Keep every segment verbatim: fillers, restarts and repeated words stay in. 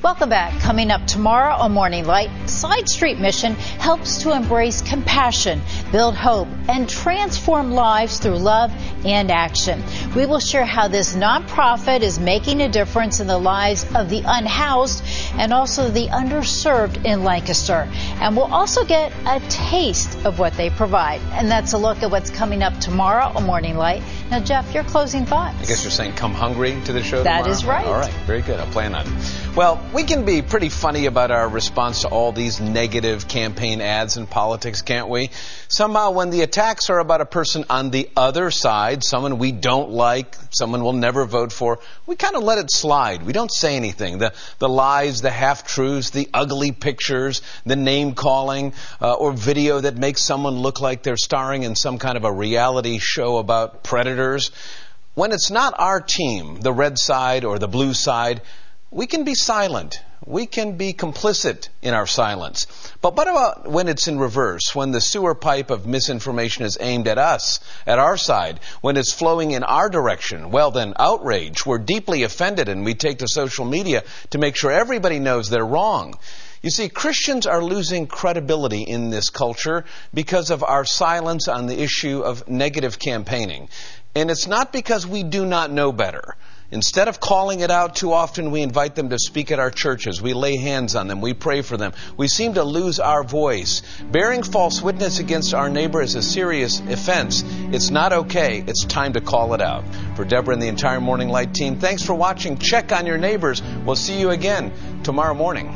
Welcome back. Coming up tomorrow on Morning Light, Side Street Mission helps to embrace compassion, build hope, and transform lives through love and action. We will share how this nonprofit is making a difference in the lives of the unhoused and also the underserved in Lancaster. And we'll also get a taste of what they provide. And that's a look at what's coming up tomorrow on Morning Light. Now, Jeff, your closing thoughts. I guess you're saying come hungry to the show That tomorrow? is right. All right, very good. I'll plan on it. Well, we can be pretty funny about our response to all these negative campaign ads in politics, can't we? Somehow, when the attacks are about a person on the other side, someone we don't like, someone we'll never vote for, we kind of let it slide. We don't say anything. The, the lies, the half-truths, the ugly pictures, the name-calling, uh, or video that makes someone look like they're starring in some kind of a reality show about predators. When it's not our team, the red side or the blue side, we can be silent. We can be complicit in our silence. But what about when it's in reverse, when the sewer pipe of misinformation is aimed at us, at our side, when it's flowing in our direction? Well, then outrage. We're deeply offended and we take to social media to make sure everybody knows they're wrong. You see, Christians are losing credibility in this culture because of our silence on the issue of negative campaigning. And it's not because we do not know better. Instead of calling it out too often, we invite them to speak at our churches. We lay hands on them. We pray for them. We seem to lose our voice. Bearing false witness against our neighbor is a serious offense. It's not okay. It's time to call it out. For Deborah and the entire Morning Light team, thanks for watching. Check on your neighbors. We'll see you again tomorrow morning.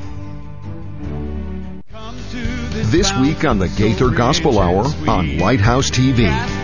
This week on the Gaither Gospel Hour on Lighthouse T V.